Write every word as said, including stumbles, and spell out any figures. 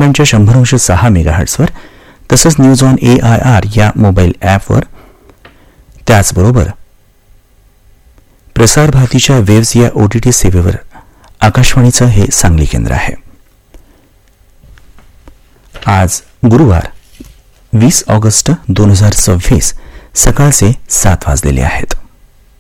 बँडच्या शंभर अंश सहा मेगाहर्ट्सवर तसंच news on A I R या मोबाईल ॲपवर, त्याचबरोबर प्रसार भारतीच्या वेव्स या ओटीटी सेवेवर आकाशवाणीचं हे सांगली केंद्र आहे. आज गुरुवार वीस ऑगस्ट दोन हजार सव्वीस सकाळचे सात वाजलेले आहेत.